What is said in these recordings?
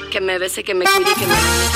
Que me bese, que me cuide, que me...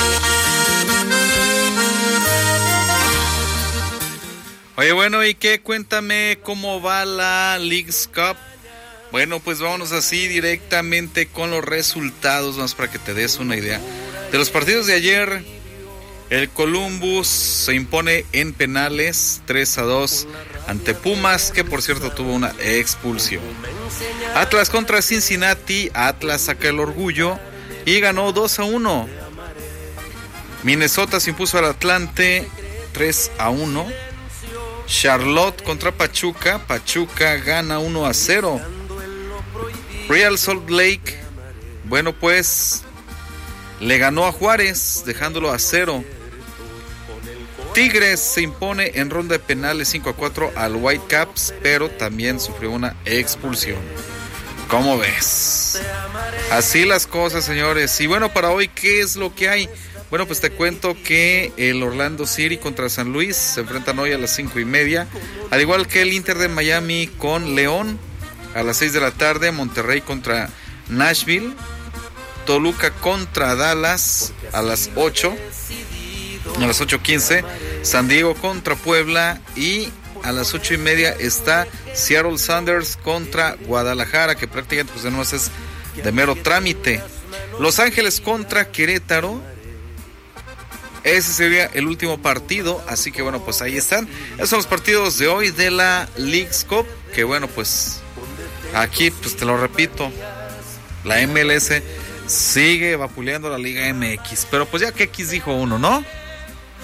Oye, bueno, ¿y qué? Cuéntame cómo va la Leagues Cup. Bueno, pues vámonos así directamente con los resultados, más para que te des una idea. De los partidos de ayer, el Columbus se impone en penales 3-2 ante Pumas, que por cierto tuvo una expulsión. Atlas contra Cincinnati, Atlas saca el orgullo y ganó 2-1. Minnesota se impuso al Atlante 3-1. Charlotte contra Pachuca, Pachuca gana 1-0. Real Salt Lake, bueno pues, le ganó a Juárez, dejándolo a 0. Tigres se impone en ronda de penales 5-4 al Whitecaps, pero también sufrió una expulsión. ¿Cómo ves? Así las cosas, señores. Y bueno, para hoy, ¿qué es lo que hay? Bueno, pues te cuento que el Orlando City contra San Luis se enfrentan hoy a las 5:30, al igual que el Inter de Miami con León a las 6 de la tarde, Monterrey contra Nashville, Toluca contra Dallas a las 8, a las 8:15, San Diego contra Puebla, y a las 8:30 está Seattle Sounders contra Guadalajara, que prácticamente pues de nuevo es de mero trámite. Los Ángeles contra Querétaro, ese sería el último partido, así que bueno, pues ahí están. Esos son los partidos de hoy de la Leagues Cup, que bueno, pues aquí pues te lo repito, la MLS sigue vapuleando la Liga MX, pero pues ya que X dijo uno, ¿no?